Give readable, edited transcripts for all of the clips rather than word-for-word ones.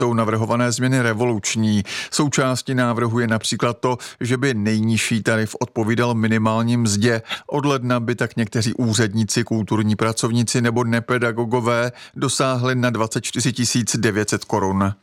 Jsou navrhované změny revoluční. Součástí návrhu je například to, že by nejnižší tarif odpovídal minimální mzdě. Od ledna by tak někteří úředníci, kulturní pracovníci nebo nepedagogové dosáhli na 24 900 korun.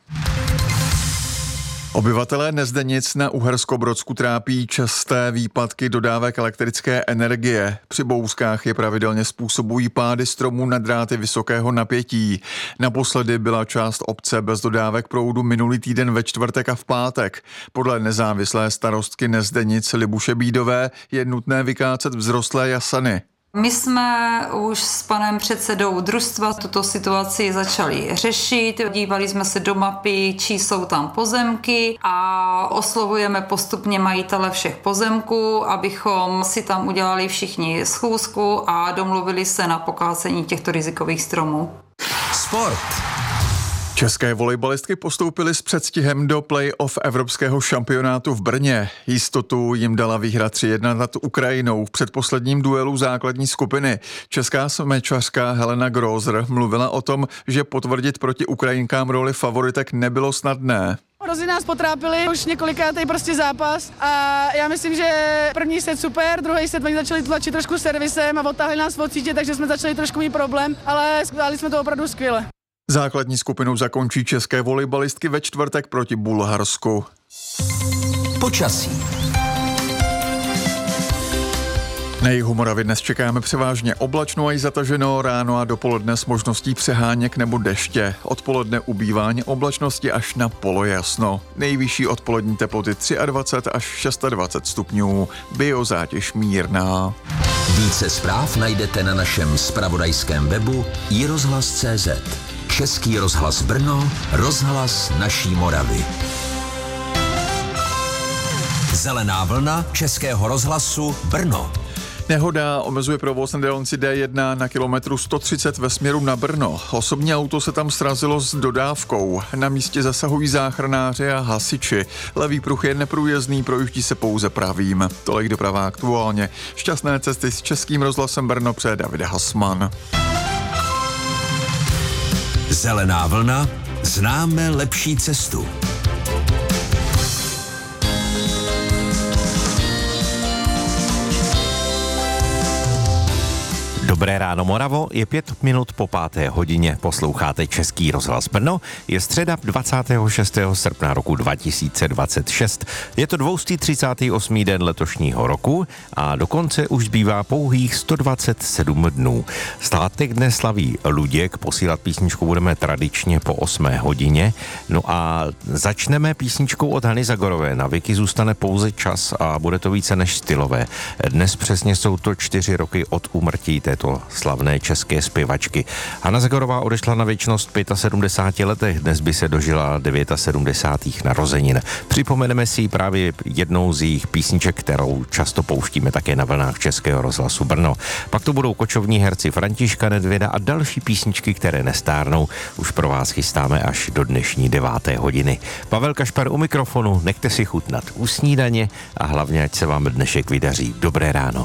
Obyvatelé Nezdenic na Uherskobrodsku trápí časté výpadky dodávek elektrické energie. Při bouřkách je pravidelně způsobují pády stromů na dráty vysokého napětí. Naposledy byla část obce bez dodávek proudu minulý týden ve čtvrtek a v pátek. Podle nezávislé starostky Nezdenic Libuše Bídové je nutné vykácet vzrostlé jasany. My jsme už s panem předsedou družstva tuto situaci začali řešit. Dívali jsme se do mapy, či jsou tam pozemky a oslovujeme postupně majitele všech pozemků, abychom si tam udělali všichni schůzku a domluvili se na pokácení těchto rizikových stromů. Sport. České volejbalistky postoupily s předstihem do play-off evropského šampionátu v Brně. Jistotu jim dala výhra 3-1 nad Ukrajinou v předposledním duelu základní skupiny. Česká smečařka Helena Grozer mluvila o tom, že potvrdit proti Ukrajinkám roli favoritek nebylo snadné. Hrozně nás potrápili, už několikátej zápas a já myslím, že první set super, druhý set oni začali tlačit trošku servisem a odtáhli nás od sítě, takže jsme začali trošku mít problém, ale zvládli jsme to opravdu skvěle. Základní skupinu zakončí české volejbalistky ve čtvrtek proti Bulharsku. Počasí. Na jihu Moravy dnes čekáme převážně oblačno a i zataženo, ráno a dopoledne s možností přeháněk nebo deště. Odpoledne ubývání oblačnosti až na polojasno. Nejvyšší odpolední teploty 23 až 26 stupňů. Biozátěž mírná. Více zpráv najdete na našem zpravodajském webu iRozhlas.cz. Český rozhlas Brno, rozhlas naší Moravy. Zelená vlna Českého rozhlasu Brno. Nehoda omezuje provoz na dálnici D1 na kilometru 130 ve směru na Brno. Osobní auto se tam srazilo s dodávkou. Na místě zasahují záchranáři a hasiči. Levý pruh je neprůjezdný, projíždí se pouze pravým. Tolik doprava aktuálně. Šťastné cesty s Českým rozhlasem Brno přeje David Hasman. Zelená vlna, známe lepší cestu. Dobré ráno Moravo, je 5 minut po 5. hodině, posloucháte Český rozhlas Brno, je středa 26. srpna roku 2026. Je to 238. den letošního roku a dokonce už zbývá pouhých 127 dnů. Státek dnes slaví Luděk, posílat písničku budeme tradičně po 8. hodině. No a začneme písničkou od Hany Zagorové. Na Vicky zůstane pouze čas a bude to více než stylové. Dnes přesně jsou to 4 roky od úmrtí této slavné české zpěvačky. Hana Zagorová odešla na věčnost v 75 letech, dnes by se dožila 79. narozenin. Připomeneme si právě jednou z jejich písniček, kterou často pouštíme také na vlnách Českého rozhlasu Brno. Pak to budou kočovní herci Františka Nedvěda a další písničky, které nestárnou. Už pro vás chystáme až do dnešní 9. hodiny. Pavel Kašpar u mikrofonu, nechte si chutnat u snídaně a hlavně, ať se vám dnešek vydaří. Dobré ráno.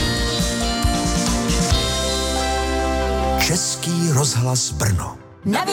Český rozhlas Brno.